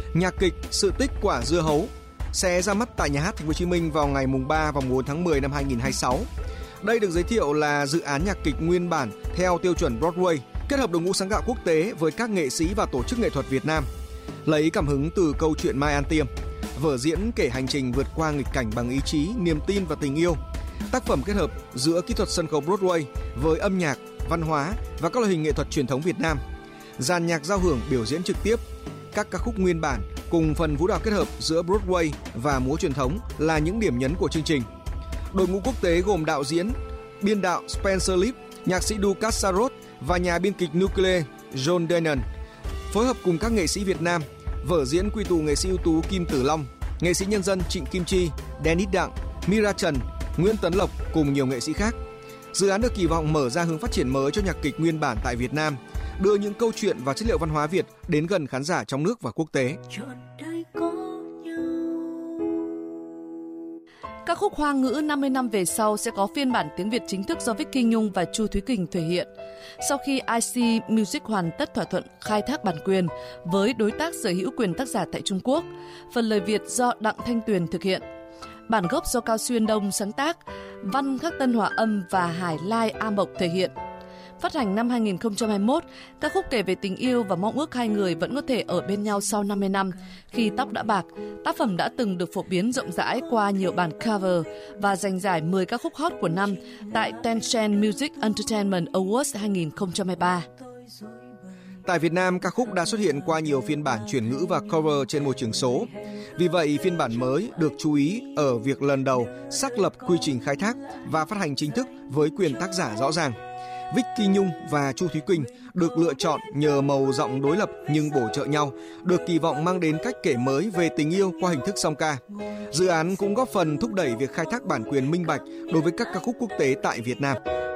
Nhạc kịch Sự tích quả dưa hấu sẽ ra mắt tại Nhà hát Thành phố Hồ Chí Minh vào ngày 3 và 4 tháng 10 năm 2026. Đây được giới thiệu là dự án nhạc kịch nguyên bản theo tiêu chuẩn Broadway, kết hợp đội ngũ sáng tạo quốc tế với các nghệ sĩ và tổ chức nghệ thuật Việt Nam. Lấy cảm hứng từ câu chuyện Mai An Tiêm, vở diễn kể hành trình vượt qua nghịch cảnh bằng ý chí, niềm tin và tình yêu. Tác phẩm kết hợp giữa kỹ thuật sân khấu Broadway với âm nhạc, văn hóa và các loại hình nghệ thuật truyền thống Việt Nam. Dàn nhạc giao hưởng biểu diễn trực tiếp các ca khúc nguyên bản cùng phần vũ đạo kết hợp giữa Broadway và múa truyền thống là những điểm nhấn của chương trình. Đội ngũ quốc tế gồm đạo diễn, biên đạo Spencer Lip, nhạc sĩ Du Cassarot và nhà biên kịch Nuclear John Denon. Phối hợp cùng các nghệ sĩ Việt Nam, vở diễn quy tụ nghệ sĩ ưu tú Kim Tử Long, nghệ sĩ nhân dân Trịnh Kim Chi, Dennis Đặng, Mira Trần, Nguyễn Tấn Lộc cùng nhiều nghệ sĩ khác. Dự án được kỳ vọng mở ra hướng phát triển mới cho nhạc kịch nguyên bản tại Việt Nam, đưa những câu chuyện và chất liệu văn hóa Việt đến gần khán giả trong nước và quốc tế. Ca khúc Hoa ngữ 50 năm về sau sẽ có phiên bản tiếng Việt chính thức do Vicky Nhung và Chu Thúy Quỳnh thể hiện. Sau khi IC Music hoàn tất thỏa thuận khai thác bản quyền với đối tác sở hữu quyền tác giả tại Trung Quốc, phần lời Việt do Đặng Thanh Tuyền thực hiện. Bản gốc do Cao Xuyên Đông sáng tác, Văn Khắc Tân hòa âm và Hải Lai A Mộc thể hiện. Phát hành năm 2021, ca khúc kể về tình yêu và mong ước hai người vẫn có thể ở bên nhau sau 50 năm. Khi tóc đã bạc, tác phẩm đã từng được phổ biến rộng rãi qua nhiều bản cover và giành giải 10 ca khúc hot của năm tại Tencent Music Entertainment Awards 2023. Tại Việt Nam, ca khúc đã xuất hiện qua nhiều phiên bản chuyển ngữ và cover trên môi trường số. Vì vậy, phiên bản mới được chú ý ở việc lần đầu xác lập quy trình khai thác và phát hành chính thức với quyền tác giả rõ ràng. Vicky Nhung và Chu Thúy Quỳnh được lựa chọn nhờ màu giọng đối lập nhưng bổ trợ nhau, được kỳ vọng mang đến cách kể mới về tình yêu qua hình thức song ca. Dự án cũng góp phần thúc đẩy việc khai thác bản quyền minh bạch đối với các ca khúc quốc tế tại Việt Nam.